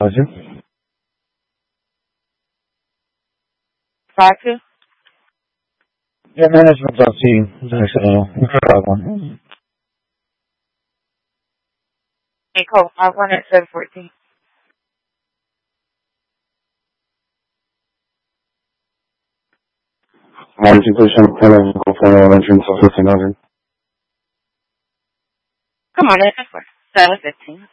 Roger. 5-2? Yeah, management's on scene. That one. Hey, Cole, 5-1 at 714. Emergency position, and go for an entrance of 1500. Come on, that's 715.